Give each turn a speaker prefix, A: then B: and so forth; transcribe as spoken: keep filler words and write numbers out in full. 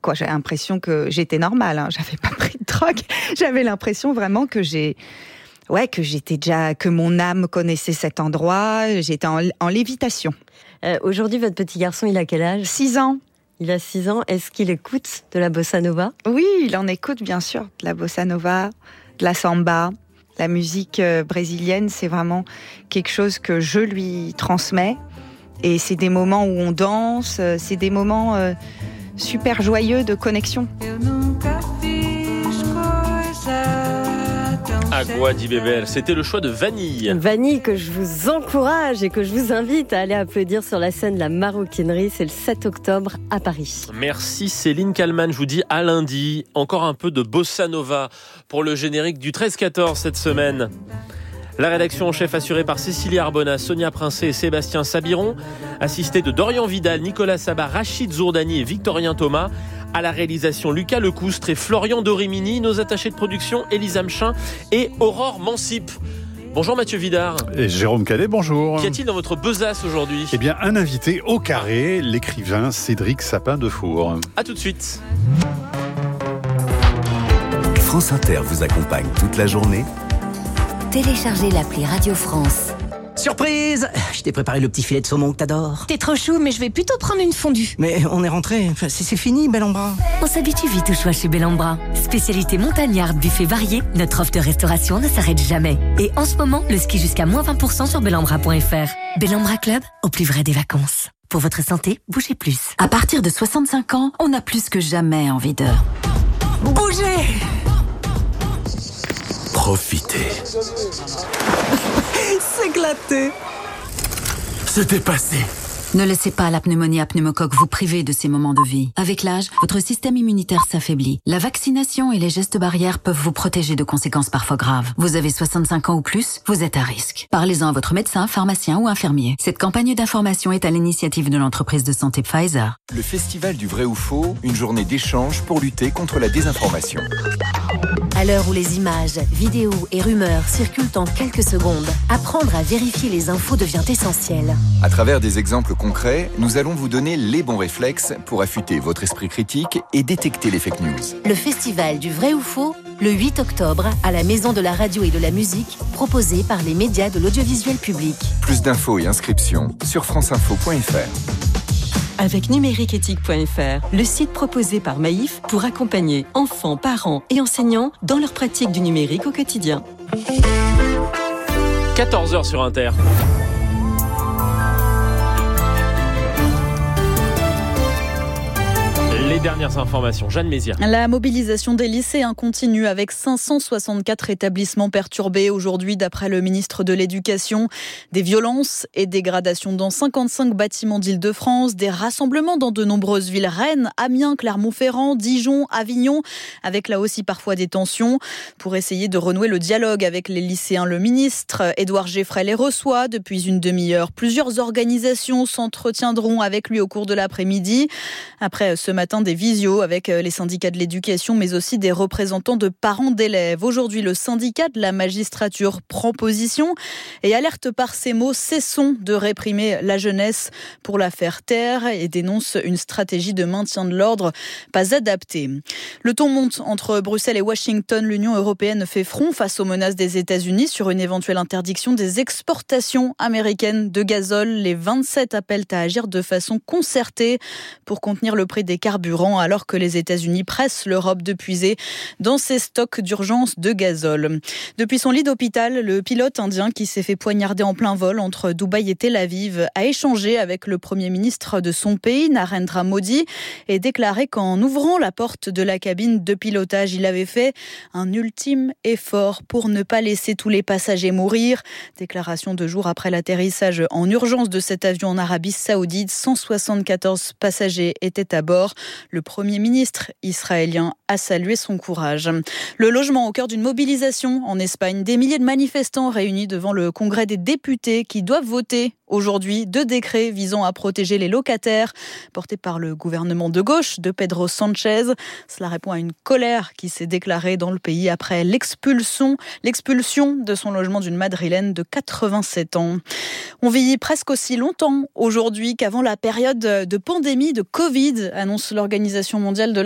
A: quoi. J'avais l'impression que j'étais normale, hein. J'avais pas pris de drogue. J'avais l'impression vraiment que j'ai... Ouais, que j'étais déjà, que mon âme connaissait cet endroit. J'étais en, en lévitation.
B: Euh, aujourd'hui, votre petit garçon, il a quel âge ?
A: Six ans.
B: Il a six ans. Est-ce qu'il écoute de la bossa nova ?
A: Oui, il en écoute, bien sûr. De la bossa nova, de la samba. La musique brésilienne, c'est vraiment quelque chose que je lui transmets. Et c'est des moments où on danse. C'est des moments euh, super joyeux de connexion.
C: Agua de Beber, c'était le choix de Vanille.
B: Vanille que je vous encourage et que je vous invite à aller applaudir sur la scène La Maroquinerie. C'est le sept octobre à Paris.
C: Merci Céline Kallmann, je vous dis à lundi. Encore un peu de bossa nova pour le générique du treize quatorze cette semaine. La rédaction en chef assurée par Cécilie Arbona, Sonia Princet et Sébastien Sabiron, assistés de Dorian Vidal, Nicolas Sabat, Rachid Zourdani et Victorien Thomas. À la réalisation, Lucas Lecoustre et Florian Dorimini. Nos attachés de production, Elisa Mchin et Aurore Mansip. Bonjour Mathieu Vidard.
D: Et Jérôme Cadet, bonjour.
C: Qu'y a-t-il dans votre besace aujourd'hui ?
D: Eh bien, un invité au carré, l'écrivain Cédric Sapin-Defour.
C: A tout de suite.
E: France Inter vous accompagne toute la journée.
F: Téléchargez l'appli Radio France.
G: Surprise! Je t'ai préparé le petit filet de saumon que t'adores.
F: T'es trop chou, mais je vais plutôt prendre une fondue.
G: Mais on est rentré, c'est, c'est fini, Bellambra.
F: On s'habitue vite au choix chez Bellambra. Spécialité montagnarde, buffet varié, notre offre de restauration ne s'arrête jamais. Et en ce moment, le ski jusqu'à moins vingt pour cent sur bellambra point f r. Bellambra Club, au plus vrai des vacances. Pour votre santé, bougez plus.
H: À partir de soixante-cinq ans, on a plus que jamais envie de... bouger!
E: Profitez.
H: S'éclater.
E: Se dépasser.
H: Ne laissez pas la pneumonie à pneumocoque vous priver de ces moments de vie. Avec l'âge, votre système immunitaire s'affaiblit. La vaccination et les gestes barrières peuvent vous protéger de conséquences parfois graves. Vous avez soixante-cinq ans ou plus, vous êtes à risque. Parlez-en à votre médecin, pharmacien ou infirmier. Cette campagne d'information est à l'initiative de l'entreprise de santé Pfizer.
I: Le Festival du vrai ou faux, une journée d'échange pour lutter contre la désinformation.
J: À l'heure où les images, vidéos et rumeurs circulent en quelques secondes, apprendre à vérifier les infos devient essentiel.
I: À travers des exemples concrets, nous allons vous donner les bons réflexes pour affûter votre esprit critique et détecter les fake news.
J: Le Festival du vrai ou faux, le huit octobre, à la Maison de la Radio et de la Musique, proposé par les médias de l'audiovisuel public.
I: Plus d'infos et inscriptions sur franceinfo point f r.
K: Avec numériqueéthique point f r, le site proposé par Maïf pour accompagner enfants, parents et enseignants dans leur pratique du numérique au quotidien.
C: quatorze heures sur Inter. Les dernières informations, Jeanne Mézières.
L: La mobilisation des lycéens continue avec cinq cent soixante-quatre établissements perturbés aujourd'hui d'après le ministre de l'Éducation. Des violences et dégradations dans cinquante-cinq bâtiments d'Île-de-France, des rassemblements dans de nombreuses villes, Rennes, Amiens, Clermont-Ferrand, Dijon, Avignon, avec là aussi parfois des tensions. Pour essayer de renouer le dialogue avec les lycéens, le ministre Édouard Geffray les reçoit depuis une demi-heure. Plusieurs organisations s'entretiendront avec lui au cours de l'après-midi. Après ce matin, des visios avec les syndicats de l'éducation, mais aussi des représentants de parents d'élèves. Aujourd'hui, le syndicat de la magistrature prend position et alerte par ces mots: cessons de réprimer la jeunesse pour la faire taire, et dénonce une stratégie de maintien de l'ordre pas adaptée. Le ton monte entre Bruxelles et Washington. L'Union européenne fait front face aux menaces des États-Unis sur une éventuelle interdiction des exportations américaines de gazole. Les vingt-sept appellent à agir de façon concertée pour contenir le prix des carburants, alors que les États-Unis pressent l'Europe de puiser dans ses stocks d'urgence de gazole. Depuis son lit d'hôpital, le pilote indien qui s'est fait poignarder en plein vol entre Dubaï et Tel Aviv a échangé avec le Premier ministre de son pays, Narendra Modi, et déclaré qu'en ouvrant la porte de la cabine de pilotage, il avait fait un ultime effort pour ne pas laisser tous les passagers mourir. Déclaration deux jours après l'atterrissage en urgence de cet avion en Arabie Saoudite. cent soixante-quatorze passagers étaient à bord. Le Premier ministre israélien a salué son courage. Le logement au cœur d'une mobilisation en Espagne. Des milliers de manifestants réunis devant le Congrès des députés qui doivent voter aujourd'hui deux décrets visant à protéger les locataires, portés par le gouvernement de gauche de Pedro Sánchez. Cela répond à une colère qui s'est déclarée dans le pays après l'expulsion, l'expulsion de son logement d'une Madrilène de quatre-vingt-sept ans. On vit presque aussi longtemps aujourd'hui qu'avant la période de pandémie de Covid, annonce l'Organisation mondiale de